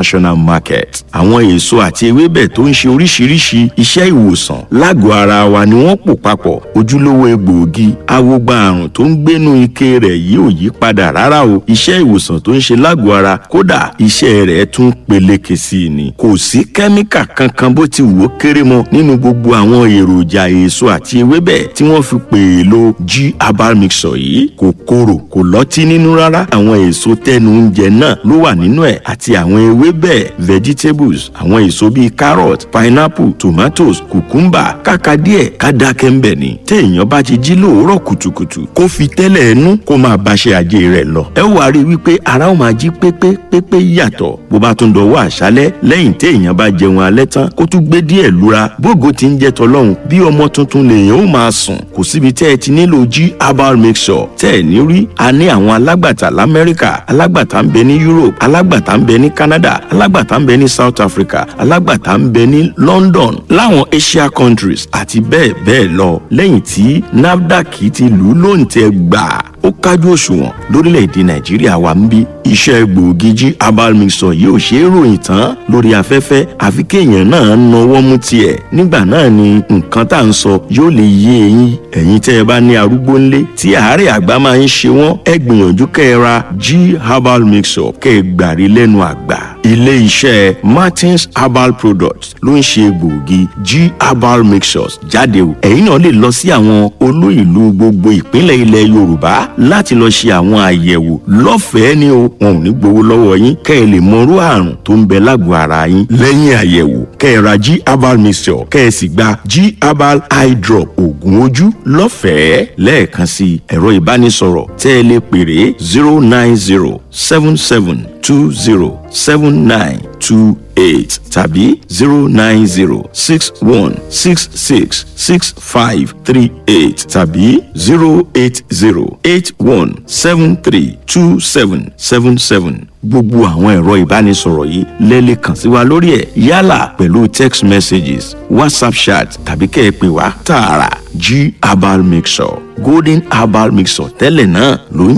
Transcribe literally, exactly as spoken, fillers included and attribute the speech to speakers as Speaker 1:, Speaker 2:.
Speaker 1: International Market. Àwọn èso àti ewébẹ̀ tó ń ṣe oríṣiríṣi iṣẹ́ ìwòsàn lágọ̀ọ́ ara wa ni wọ́n pò papọ̀. Ojúlówó egbòogi awogba àrùn tó ń gbénu ike rẹ̀ yìí ò yí padà rárá o. Iṣẹ́ ìwòsàn tó ń ṣe lágọ̀ọ́ ara kódà iṣẹ́ rẹ̀ tún peléke sí i ni. Kò sí kẹ́míkà kankan bó ti wò ó kéré mọ́ nínú gbogbo àwọn èròjà èso àti ewébẹ̀ tí wọ́n fi pèèlò G herbal mixture yìí. Kò korò kò lọ́tí nínú rárá. Àwọn èso tẹnu oúnjẹ náà ló wà nínú ẹ̀ àti àwọn ewébẹ̀ vegetables, àwọn èso bíi carrot, pineapple, tomatoes, cucumber. Kàkà díẹ̀ ká dákẹ́ ń bẹ̀ ni. Téèyàn bá ti jí lóòrọ̀ kùtùkùtù kó fi tẹ́lẹ̀ ẹnu kó máa báṣẹ́ ajé rẹ̀ lọ. Ẹ wá rí wípé ara ó máa jí pépé pépé yàtọ̀ bó bá tún dọwọ́ àṣálẹ́ lẹ́yìn téèyàn bá jẹun alẹ́ tán kó tún gbé díẹ̀ lura. Bógo ti ń jẹ tọlọ́run bí ọmọ tuntun lèèyàn ó máa sùn. Kò síbi tẹ́ ẹ ti nílò G herbal mixture tẹ́ ẹ ní rí. A ní àwọn alágbàtà l'Amẹ́ríkà, alágbàtà ń bẹ ní Europe, alágbàtà ń bẹ ní Canada, alágbàtà ń bẹ ní South Africa, alágbàtà ń bẹ ní London, láwọn Asia countries àti bẹ́ẹ̀ bẹ́ẹ̀ lọ. Lẹ́yìn tí NAFDAC ti lù ú lóǹtẹ̀ gbà ó kájú òṣùwọ̀n lórílẹ̀‐èdè Nàìjíríà wa ń bí. Iṣẹ́ gbòógì G herbal mixture yìí ò ṣe é ròyìn tán lórí afẹ́fẹ́ àfi kéèyàn náà nawọ́ mú tiẹ̀. Nígbà náà ni nǹkan tá à ń sọ yóò lè yé eyín. Ẹ̀yin tẹ́ ẹ bá ní arúgbó ńlé tí àárẹ̀ àgbà máa ń ṣe wọ́n ẹ gbìyànjú kẹ́ ẹ ra G herbal mixture kẹ́ ẹ gbàrí lẹ́nu àgbà. Ilé iṣẹ́ Martins Herbal Products ló ń ṣe gbòógì G herbal mixtures jáde o. Ẹ̀yin náà lè lọ sí àwọn olú ìlú gbogbo ìpínlẹ̀ ilẹ̀ Yorùbá láti lọ ṣe àwọn àyẹ̀wò lọ́fẹ̀ẹ́ ni o. Wọn ò ní gbowó lọ́wọ́ yín kẹ́ ẹ lè mọrú àrùn tó ń bẹ lágọ̀ọ́ ara yín. Lẹ́yìn àyẹ̀wò kẹ́ ẹ ra G herbal mixture kẹ́ ẹ sì gba G herbal eye drop oògùn ojú lọ́fẹ̀ẹ́. Lẹ́ẹ̀kan sí ẹ̀rọ ìbánisọ̀rọ̀ tẹ́ ẹ lè pèrè zero nine zero seven seven two zero seven nine two eight tàbí zero nine zero six one six six six five three eight tàbí zero eight zero eight one seven three two seven seven seven. Gbogbo àwọn ẹ̀rọ ìbánisọ̀rọ̀ yìí lẹ́lẹ̀ kàn sí wa lórí ẹ̀ yálà pẹ̀lú text messages, WhatsApp chat tàbí kẹ́ ẹ pè wá tààrà. G herbal mixture, golden herbal mixture tẹ́lẹ̀ náà ló ń